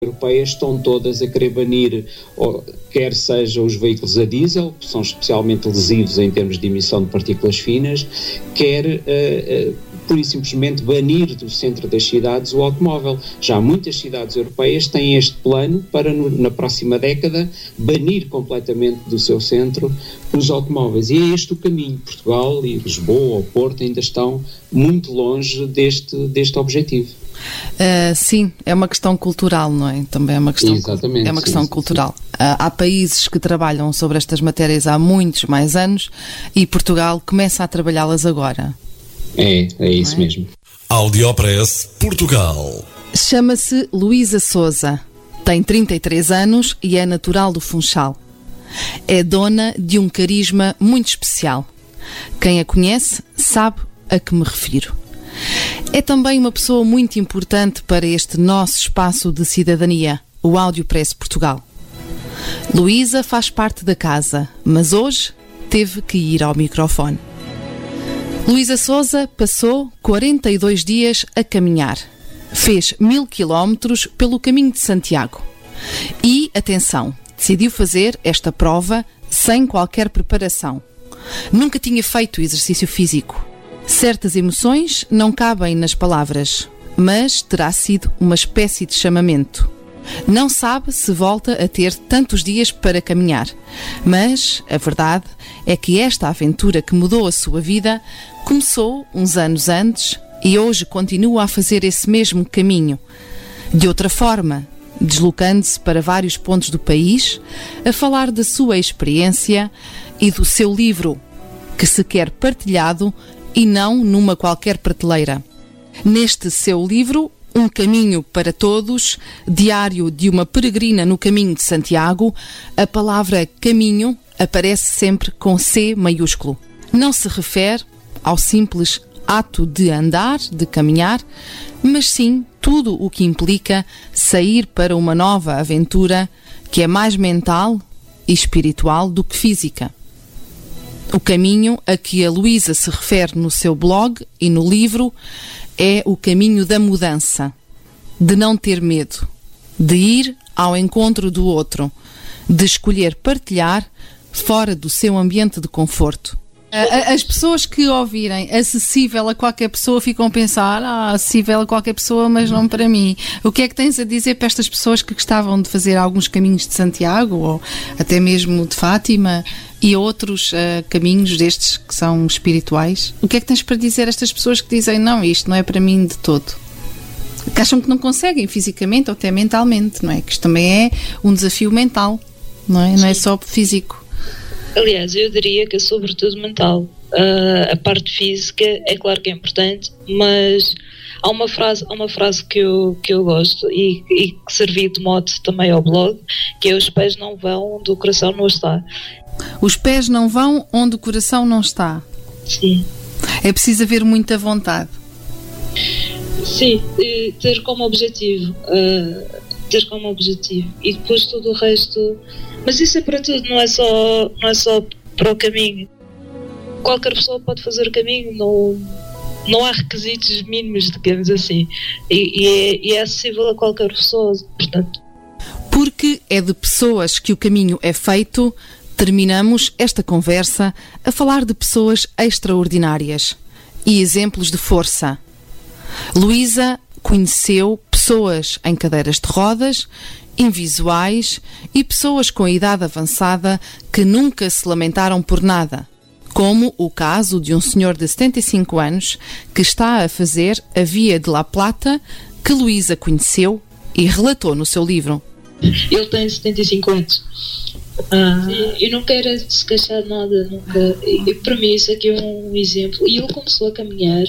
europeias estão todas a querer banir, quer sejam os veículos a diesel, que são especialmente lesivos em termos de emissão de partículas finas, quer pura e simplesmente banir do centro das cidades o automóvel. Já muitas cidades europeias têm este plano para, na próxima década, banir completamente do seu centro os automóveis. E é este o caminho. Portugal e Lisboa ou Porto ainda estão muito longe deste objetivo. Sim, é uma questão cultural, não é? Também é uma questão, exatamente, é uma questão sim, cultural. Sim. Há países que trabalham sobre estas matérias há muitos mais anos e Portugal começa a trabalhá-las agora. É isso mesmo. Audiopress Portugal. Chama-se Luísa Souza, tem 33 anos e é natural do Funchal. É dona de um carisma muito especial. Quem a conhece sabe a que me refiro. É também uma pessoa muito importante para este nosso espaço de cidadania, o Audiopress Portugal. Luísa faz parte da casa, mas hoje teve que ir ao microfone. Luísa Souza passou 42 dias a caminhar. Fez 1000 quilómetros pelo caminho de Santiago. E, atenção, decidiu fazer esta prova sem qualquer preparação. Nunca tinha feito exercício físico. Certas emoções não cabem nas palavras, mas terá sido uma espécie de chamamento. Não sabe se volta a ter tantos dias para caminhar, mas a verdade é que esta aventura que mudou a sua vida começou uns anos antes e hoje continua a fazer esse mesmo caminho. De outra forma, deslocando-se para vários pontos do país, a falar da sua experiência e do seu livro, que se quer partilhado e não numa qualquer prateleira. Neste seu livro, Um Caminho para Todos, diário de uma peregrina no caminho de Santiago, a palavra caminho aparece sempre com C maiúsculo. Não se refere ao simples ato de andar, de caminhar, mas sim tudo o que implica sair para uma nova aventura que é mais mental e espiritual do que física. O caminho a que a Luísa se refere no seu blog e no livro é o caminho da mudança, de não ter medo, de ir ao encontro do outro, de escolher partilhar fora do seu ambiente de conforto. As pessoas que ouvirem acessível a qualquer pessoa ficam a pensar, acessível a qualquer pessoa, mas não para mim. O que é que tens a dizer para estas pessoas que gostavam de fazer alguns caminhos de Santiago, ou até mesmo de Fátima, e outros caminhos destes que são espirituais? O que é que tens para dizer a estas pessoas que dizem, não, isto não é para mim de todo? Que acham que não conseguem fisicamente ou até mentalmente, não é? Que isto também é um desafio mental, não é? Não é só físico. Aliás, eu diria que é sobretudo mental. A parte física é claro que é importante, mas há uma frase que eu gosto e que servi de mote também ao blog, que é: os pés não vão onde o coração não está. Os pés não vão onde o coração não está. Sim. É preciso haver muita vontade. Sim, ter como objetivo. E depois tudo o resto. Mas isso é para tudo, não é só para o caminho. Qualquer pessoa pode fazer o caminho, não há requisitos mínimos, digamos assim. E é acessível a qualquer pessoa, portanto. Porque é de pessoas que o caminho é feito, terminamos esta conversa a falar de pessoas extraordinárias e exemplos de força. Luísa conheceu pessoas em cadeiras de rodas, invisuais e pessoas com idade avançada que nunca se lamentaram por nada, como o caso de um senhor de 75 anos que está a fazer a Via de La Plata, que Luísa conheceu e relatou no seu livro. Ele tem 75 anos. Eu não quero se queixar de nada, nunca. E para mim isso aqui é um exemplo. E ele começou a caminhar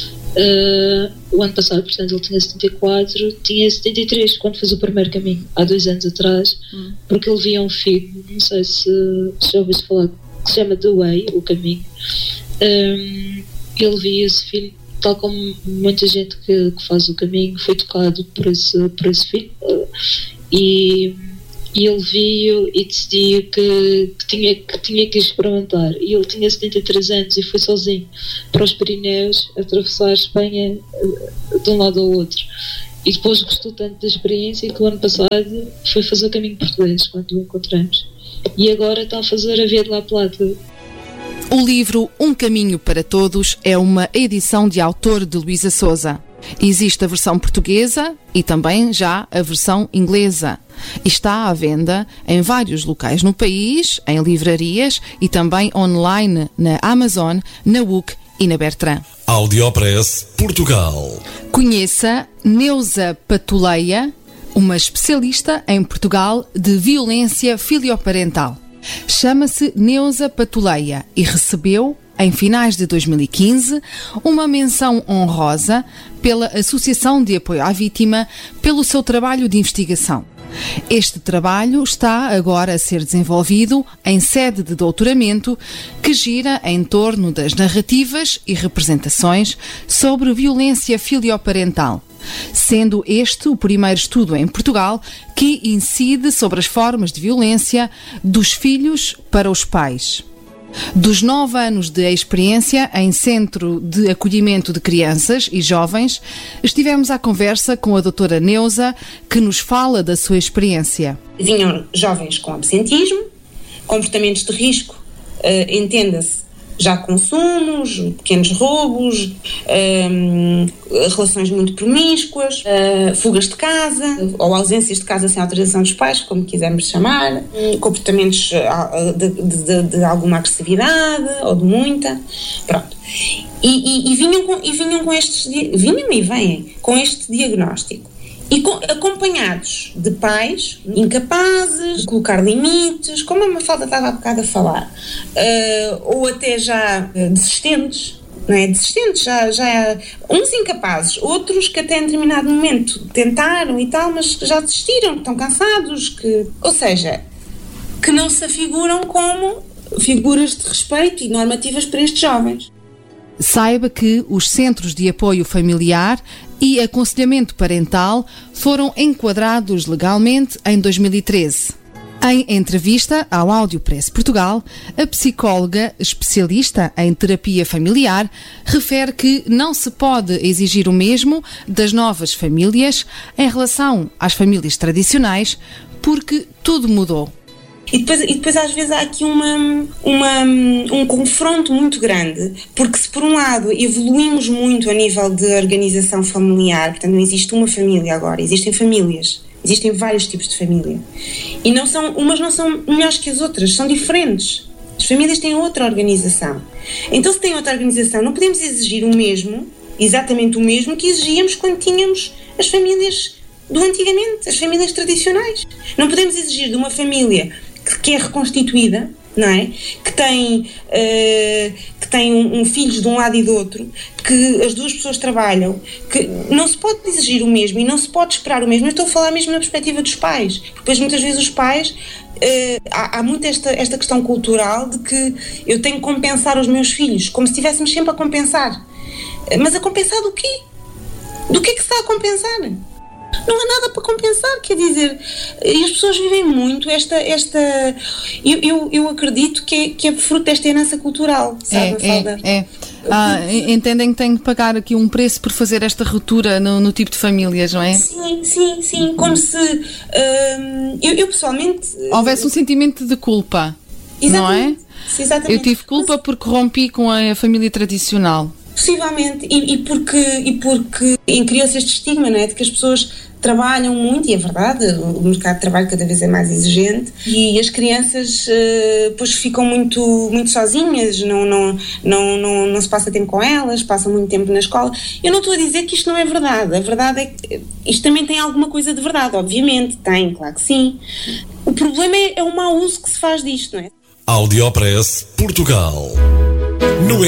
o ano passado, portanto ele tinha 74, tinha 73 quando fez o primeiro caminho, há 2 anos atrás, porque ele via um filme, não sei se já ouviste falar, que se chama The Way, o caminho. Ele via esse filme, tal como muita gente que faz o caminho, foi tocado por esse filme, e ele viu e decidiu que tinha que experimentar. E ele tinha 73 anos e foi sozinho para os Pirineus, atravessar a Espanha de um lado ao outro. E depois gostou tanto da experiência que o ano passado foi fazer o caminho português, quando o encontramos. E agora está a fazer a Via de La Plata. O livro Um Caminho para Todos é uma edição de autor de Luísa Souza. Existe a versão portuguesa e também já a versão inglesa. E está à venda em vários locais no país, em livrarias e também online na Amazon, na WUC e na Bertrand. Audiopress Portugal. Conheça Neuza Patuleia, uma especialista em Portugal de violência filioparental. Chama-se Neuza Patuleia e recebeu, em finais de 2015, uma menção honrosa pela Associação de Apoio à Vítima pelo seu trabalho de investigação. Este trabalho está agora a ser desenvolvido em sede de doutoramento que gira em torno das narrativas e representações sobre violência filioparental, sendo este o primeiro estudo em Portugal que incide sobre as formas de violência dos filhos para os pais. Dos 9 anos de experiência em Centro de Acolhimento de Crianças e Jovens, estivemos à conversa com a doutora Neuza, que nos fala da sua experiência. Vinham jovens com absentismo, comportamentos de risco, entenda-se, já consumos, pequenos roubos, relações muito promíscuas, fugas de casa ou ausências de casa sem autorização dos pais, como quisermos chamar, comportamentos de alguma agressividade ou de muita, pronto. E vinham com estes, vinham e vêm com este diagnóstico. E acompanhados de pais incapazes de colocar limites, como a Mafalda estava há bocado a falar, ou até já desistentes, não é? Desistentes, já uns incapazes, outros que até em determinado momento tentaram e tal, mas já desistiram, estão cansados, ou seja, que não se afiguram como figuras de respeito e normativas para estes jovens. Saiba que os Centros de Apoio Familiar e Aconselhamento Parental foram enquadrados legalmente em 2013. Em entrevista ao Audiopress Portugal, a psicóloga especialista em terapia familiar refere que não se pode exigir o mesmo das novas famílias em relação às famílias tradicionais, porque tudo mudou. E depois às vezes há aqui um confronto muito grande, porque se por um lado evoluímos muito a nível de organização familiar, portanto não existe uma família agora, existem famílias, existem vários tipos de família, e umas não são melhores que as outras, são diferentes. As famílias têm outra organização. Então se têm outra organização, não podemos exigir o mesmo, exatamente o mesmo que exigíamos quando tínhamos as famílias do antigamente, as famílias tradicionais. Não podemos exigir de uma família que é reconstituída, não é? Que tem filhos de um lado e do outro, que as duas pessoas trabalham, que não se pode exigir o mesmo e não se pode esperar o mesmo. Eu estou a falar mesmo na perspectiva dos pais, porque depois muitas vezes os pais, há muito esta questão cultural de que eu tenho que compensar os meus filhos, como se estivéssemos sempre a compensar. Mas a compensar do quê? Do que é que se está a compensar? Não há nada para compensar, quer dizer, e as pessoas vivem muito eu acredito que é fruto desta herança cultural, sabe, Mafalda? Entendem que têm que pagar aqui um preço por fazer esta ruptura no tipo de famílias, não é? Sim, como se eu pessoalmente... houvesse um sentimento de culpa, exatamente, não é? Sim, exatamente. Eu tive culpa porque rompi com a família tradicional. Possivelmente, e porque criou-se este estigma, não é? De que as pessoas trabalham muito, e é verdade, o mercado de trabalho cada vez é mais exigente, e as crianças depois ficam muito, muito sozinhas, não se passa tempo com elas, passam muito tempo na escola. Eu não estou a dizer que isto não é verdade, a verdade é que isto também tem alguma coisa de verdade, obviamente, tem, claro que sim. O problema é o mau uso que se faz disto, não é? Audiopress Portugal.